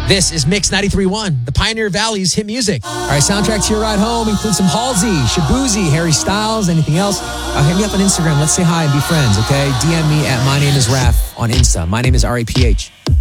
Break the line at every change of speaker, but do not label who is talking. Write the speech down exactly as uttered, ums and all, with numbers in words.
This is Mix ninety-three point one, the Pioneer Valley's hit music. All right, soundtrack to your ride home includes some Halsey, Shabuzi, Harry Styles, anything else? Uh, hit me up on Instagram. Let's say hi and be friends, okay? D M me at My Name is Raph on Insta. My name is R A P H.